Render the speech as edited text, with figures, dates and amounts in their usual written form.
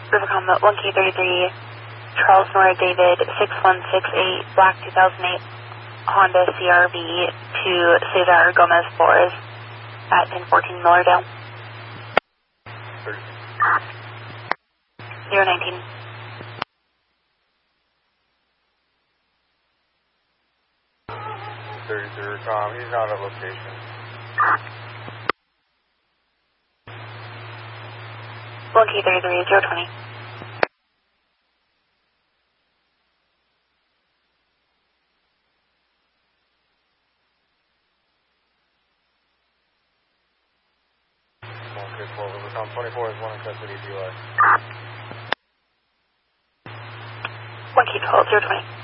Rivercom 1K33, Charles Nora David 6168, Black 2008 Honda CRV to Cesar Gomez Flores at 1014 Millerdale. 019. 33 Tom, he's not at location. One K33 020. Okay, 12 Tom 24 is one in custody DUI. One K12 020.